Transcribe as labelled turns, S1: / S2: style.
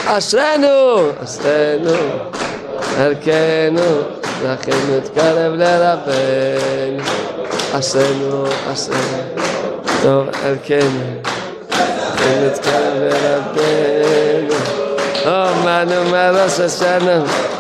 S1: אשרנו, אשרנו, ערכנו, זכינו נתקרב לרבנו. אשרנו, אשרנו, טוב ערכנו, זכינו נתקרב לרבנו. אומנו מראש השנה